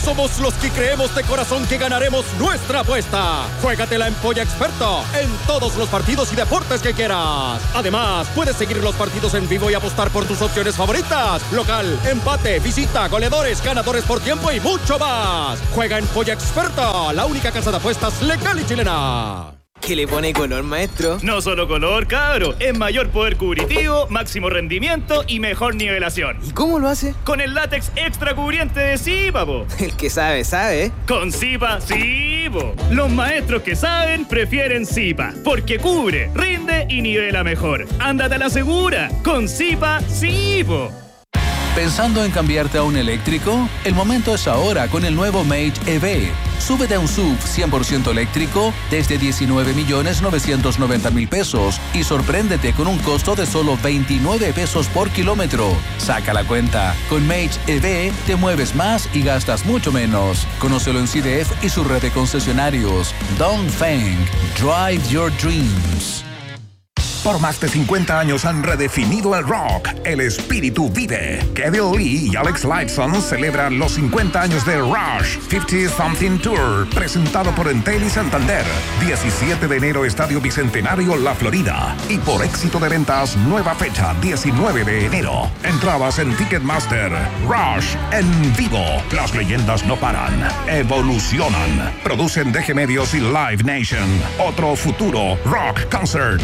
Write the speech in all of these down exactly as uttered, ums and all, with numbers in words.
Somos los que creemos de corazón que ganaremos nuestra apuesta. Juégatela en Polla Experta en todos los partidos y deportes que quieras. Además, puedes seguir los partidos en vivo y apostar por tus opciones favoritas. Local, empate, visita, goleadores, ganadores por tiempo y mucho más. Juega en Polla Experta, la única casa de apuestas legal y chilena. ¿Qué le pone color, maestro? No solo color, cabro. Es mayor poder cubritivo, máximo rendimiento y mejor nivelación. ¿Y cómo lo hace? Con el látex extra cubriente de Zipa, po. El que sabe, sabe. Con Zipa, sí, po. Los maestros que saben prefieren Zipa, porque cubre, rinde y nivela mejor. Ándate a la segura. Con Zipa, sí, po. ¿Pensando en cambiarte a un eléctrico? El momento es ahora con el nuevo Mage E V. Súbete a un S U V cien por ciento eléctrico desde diecinueve millones novecientos noventa mil pesos y sorpréndete con un costo de solo veintinueve pesos por kilómetro. Saca la cuenta. Con Mage E V te mueves más y gastas mucho menos. Conócelo en C D F y su red de concesionarios. Dongfeng. Drive your dreams. Por más de cincuenta años han redefinido el rock. El espíritu vive. Kevin Lee y Alex Lifeson celebran los cincuenta años de Rush cincuenta Something Tour, presentado por Entel y Santander. diecisiete de enero, Estadio Bicentenario, La Florida. Y por éxito de ventas, nueva fecha, diecinueve de enero. Entradas en Ticketmaster. Rush en vivo. Las leyendas no paran. Evolucionan. Producen D G Medios y Live Nation. Otro futuro Rock Concert.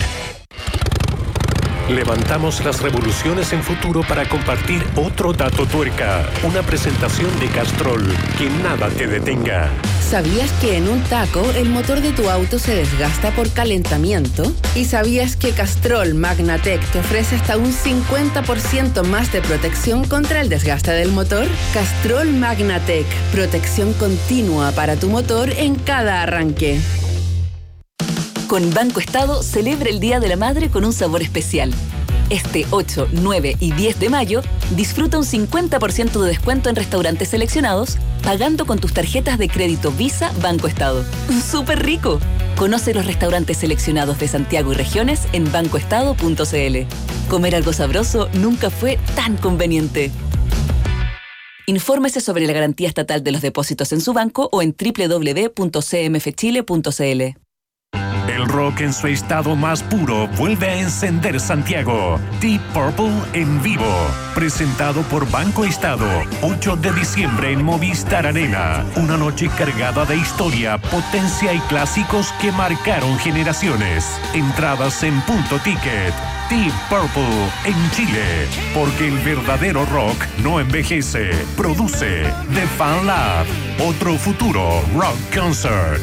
Levantamos las revoluciones en futuro para compartir otro dato tuerca. Una presentación de Castrol. Que nada te detenga. ¿Sabías que en un taco el motor de tu auto se desgasta por calentamiento? ¿Y sabías que Castrol Magnatec te ofrece hasta un cincuenta por ciento más de protección contra el desgaste del motor? Castrol Magnatec. Protección continua para tu motor en cada arranque. Con Banco Estado celebra el Día de la Madre con un sabor especial. Este ocho, nueve y diez de mayo, disfruta un cincuenta por ciento de descuento en restaurantes seleccionados, pagando con tus tarjetas de crédito Visa Banco Estado. ¡Súper rico! Conoce los restaurantes seleccionados de Santiago y regiones en banco estado punto c l. Comer algo sabroso nunca fue tan conveniente. Infórmese sobre la garantía estatal de los depósitos en su banco o en doble u doble u doble u punto c m f chile punto c l. El rock en su estado más puro vuelve a encender Santiago. Deep Purple en vivo. Presentado por Banco Estado. ocho de diciembre en Movistar Arena. Una noche cargada de historia, potencia y clásicos que marcaron generaciones. Entradas en Punto Ticket. Deep Purple en Chile. Porque el verdadero rock no envejece. Produce The Fan Lab. Otro futuro rock concert.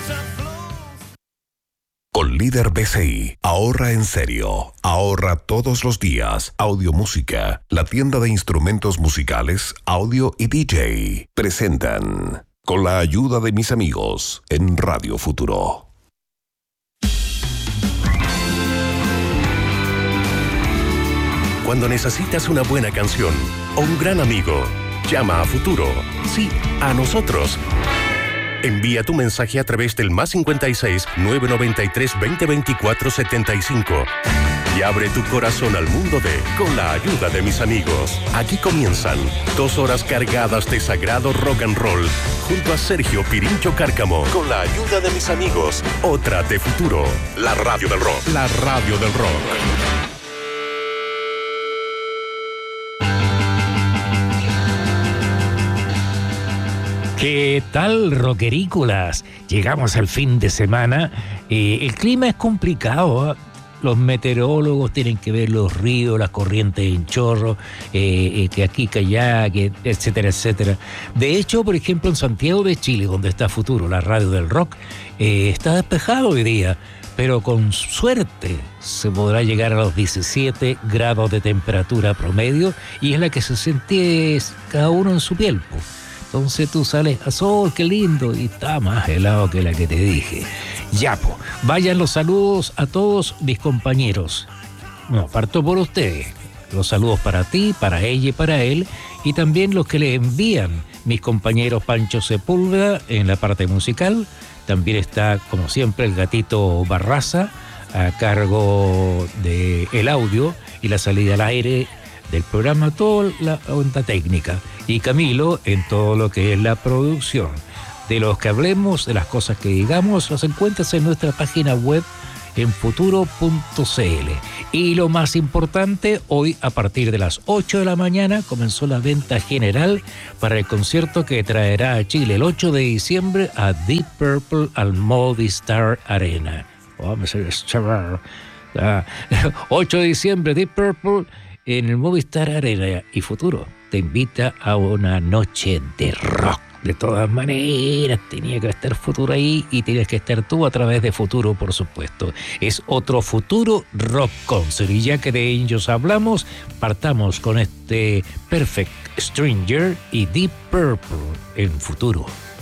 Con Líder B C I, ahorra en serio, ahorra todos los días. Audio Música, la tienda de instrumentos musicales, audio y D J, presentan Con la ayuda de mis amigos en Radio Futuro. Cuando necesitas una buena canción o un gran amigo, llama a Futuro. Sí, a nosotros. Envía tu mensaje a través del más cincuenta y seis, nueve noventa y tres, veinte veinticuatro, setenta y cinco. Y abre tu corazón al mundo de Con la ayuda de mis amigos. Aquí comienzan dos horas cargadas de sagrado rock and roll junto a Sergio Pirincho Cárcamo. Con la ayuda de mis amigos. Otra de Futuro. La radio del rock. La radio del rock. ¿Qué tal, rockerícolas? Llegamos al fin de semana. Eh, el clima es complicado, ¿eh? Los meteorólogos tienen que ver los ríos, las corrientes en chorro, eh, eh, que aquí, que allá, que, etcétera, etcétera. De hecho, por ejemplo, en Santiago de Chile, donde está Futuro, la radio del rock, eh, está despejado hoy día, pero con suerte se podrá llegar a los diecisiete grados de temperatura promedio y es la que se siente cada uno en su piel, pues. Entonces tú sales a sol, qué lindo, y está más helado que la que te dije. Ya, pues, vayan los saludos a todos mis compañeros. No, parto por ustedes. Los saludos para ti, para ella y para él, y también los que le envían mis compañeros Pancho Sepúlveda en la parte musical. También está, como siempre, el gatito Barraza a cargo del audio y la salida al aire del programa, toda la onda técnica, y Camilo en todo lo que es la producción. De los que hablemos, de las cosas que digamos, los encuentras en nuestra página web en futuro punto c l. Y lo más importante, hoy a partir de las ocho de la mañana comenzó la venta general para el concierto que traerá a Chile el ocho de diciembre a Deep Purple al Movistar Arena. Oh, me sale chaval. Ah, ocho de diciembre, Deep Purple en el Movistar Arena, y Futuro te invita a una noche de rock. De todas maneras, tenía que estar Futuro ahí y tienes que estar tú a través de Futuro, por supuesto. Es otro Futuro Rock Concert. Y ya que de ellos hablamos, partamos con este Perfect Stranger y Deep Purple en Futuro.